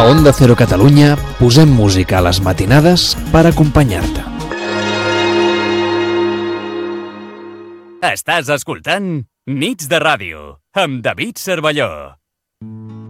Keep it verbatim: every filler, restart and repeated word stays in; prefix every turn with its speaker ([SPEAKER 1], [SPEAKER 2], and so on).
[SPEAKER 1] A Onda Cero Catalunya posem música a les matinades per acompanyar-te.
[SPEAKER 2] Estàs escoltant Nits de Ràdio amb David Cervelló.